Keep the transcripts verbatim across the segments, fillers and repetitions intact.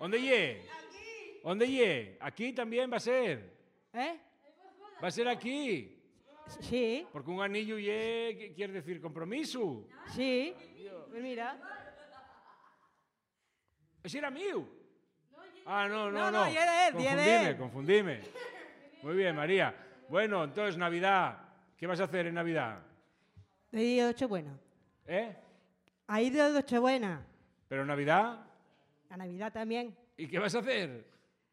¿Dónde ye? ¿Dónde ye? Aquí también va a ser. ¿Eh? Va a ser aquí. Sí, Porque un anillo ye, ¿qué quiere decir? Compromiso. sí. Pues mira. ¿Ese era mío? Ah, no, no, No, no. no, ye de él, ye de Confundime, él. confundime. Muy bien, María. Bueno, entonces, Navidad. ¿Qué vas a hacer en Navidad? De día de Nochebuena. ¿Eh? Ahí de Nochebuena. ¿Pero Navidad? La Navidad también. ¿Y qué vas a hacer?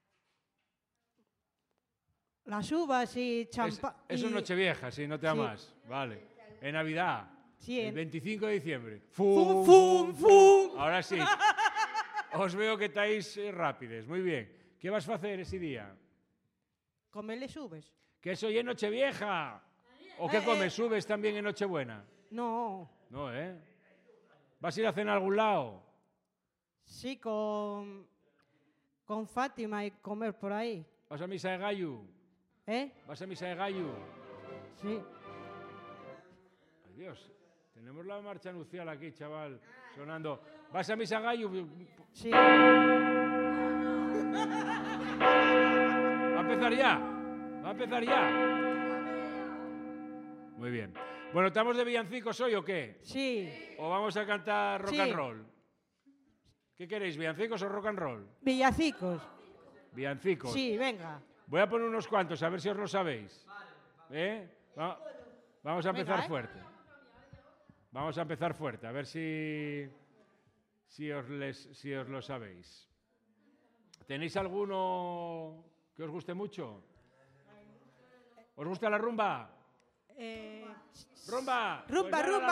Las uvas y Es, champán. eso es Nochevieja, sí, no te Sí. amas. Vale. En Navidad. Sí, El en- veinticinco de diciembre. ¡Fum, fum, fum! Ahora sí. Os veo que estáis eh, rápides. Muy bien. ¿Qué vas a hacer ese día? Comerle subes. Que eso ya es Nochevieja. ¿O qué Eh, comes? ¿Subes también en Nochebuena? No. No, ¿eh? ¿Vas a ir a cenar a algún lado? Sí, con, con Fátima y comer por ahí. ¿Vas a misa de gallo? ¿Eh? ¿Vas a misa de gallo? Sí. Ay, Dios. Tenemos la marcha nupcial aquí, chaval, sonando. ¿Vas a misa de gallo? Sí. ¿Va a empezar ya? ¿Va a empezar ya? Muy bien. Bueno, ¿estamos de villancicos hoy o qué? Sí. ¿O vamos a cantar rock Sí. and roll? ¿Qué queréis, villancicos o rock and roll? Villacicos. Villancicos. Sí, venga. Voy a poner unos cuantos, a ver si os lo sabéis. ¿Eh? Va- Vamos a empezar Venga, ¿eh? fuerte. Vamos a empezar fuerte, a ver si, si, os les- si os lo sabéis. ¿Tenéis alguno que os guste mucho? ¿Os gusta la rumba? Eh, ¡Rumba! Rumba, Pues ahora la rumba.